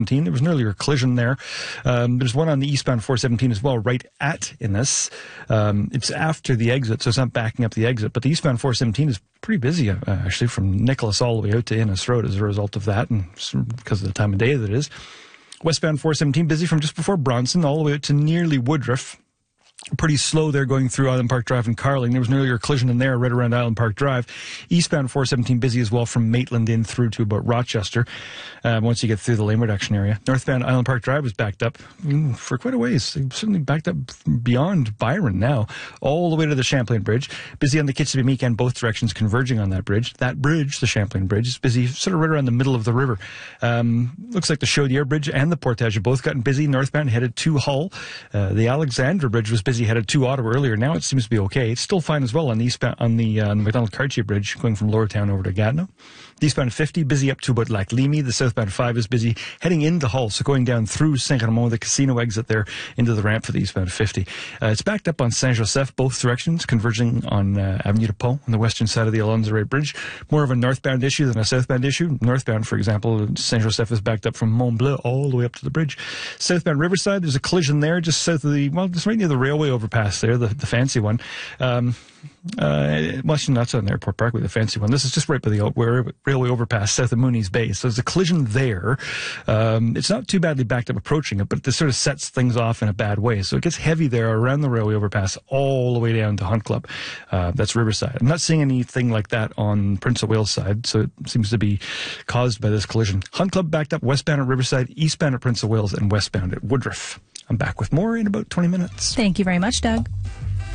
There was an earlier collision there. There's one on the eastbound 417 as well, right at Innes. It's after the exit, so it's not backing up the exit. But the eastbound 417 is pretty busy, actually, from Nicholas all the way out to Innes Road as a result of that, and because of the time of day that it is. Westbound 417 busy from just before Bronson all the way out to nearly Woodruff. Pretty slow there going through Island Park Drive and Carling. There was an earlier collision in there right around Island Park Drive. Eastbound 417 busy as well from Maitland in through to about Rochester once you get through the lane reduction area. Northbound Island Park Drive was backed up for quite a ways. Certainly backed up beyond Byron now, all the way to the Champlain Bridge. Busy on the Kitsaby Meekan, both directions converging on that bridge. That bridge, the Champlain Bridge, is busy sort of right around the middle of the river. Looks like the Chaudière Bridge and the Portage have both gotten busy. Northbound headed to Hull. The Alexandra Bridge was busy headed to Ottawa earlier. Now it seems to be okay. It's still fine as well on the eastbound on the Macdonald-Cartier Bridge going from Lowertown over to Gatineau. The eastbound 50 busy up to about Lac Limy. The southbound 5 is busy heading into Hull, so going down through Saint-Ramon, the casino exit there into the ramp for the eastbound 50. It's backed up on Saint-Joseph, both directions, converging on Avenue de Pont on the western side of the Alonzo Bridge. More of a northbound issue than a southbound issue. Northbound, for example, Saint-Joseph is backed up from Mont-Bleu all the way up to the bridge. Southbound Riverside, there's a collision there just south of just right near the railway overpass there, the fancy one. Well, actually, not on Airport Parkway, the fancy one. This is just right by the railway overpass south of Mooney's Bay. So there's a collision there. It's not too badly backed up approaching it, but this sort of sets things off in a bad way. So it gets heavy there around the railway overpass all the way down to Hunt Club. That's Riverside. I'm not seeing anything like that on Prince of Wales side, so it seems to be caused by this collision. Hunt Club backed up westbound at Riverside, eastbound at Prince of Wales, and westbound at Woodruff. I'm back with more in about 20 minutes. Thank you very much, Doug.